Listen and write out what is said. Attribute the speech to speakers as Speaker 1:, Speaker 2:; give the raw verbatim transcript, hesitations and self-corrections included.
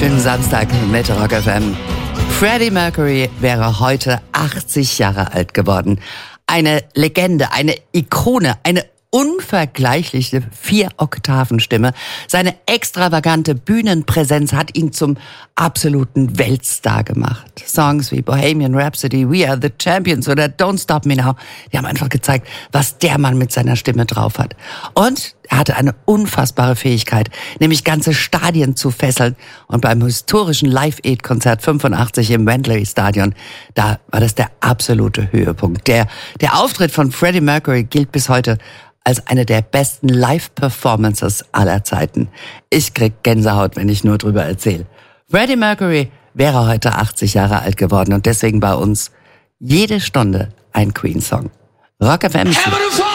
Speaker 1: wunderschönen Samstag mit Rock F M. Freddie Mercury wäre heute achtzig Jahre alt geworden. Eine Legende, eine Ikone, eine unvergleichliche Vier-Oktaven-Stimme. Seine extravagante Bühnenpräsenz hat ihn zum absoluten Weltstar gemacht. Songs wie Bohemian Rhapsody, We Are the Champions oder Don't Stop Me Now, die haben einfach gezeigt, was der Mann mit seiner Stimme drauf hat. Und er hatte eine unfassbare Fähigkeit, nämlich ganze Stadien zu fesseln. Und beim historischen Live-Aid-Konzert fünfundachtzig im Wembley Stadion, da war das der absolute Höhepunkt. Der, der Auftritt von Freddie Mercury gilt bis heute als eine der besten Live-Performances aller Zeiten. Ich krieg Gänsehaut, wenn ich nur drüber erzähle. Freddie Mercury wäre heute achtzig Jahre alt geworden und deswegen bei uns jede Stunde ein Queen-Song. Rock F M.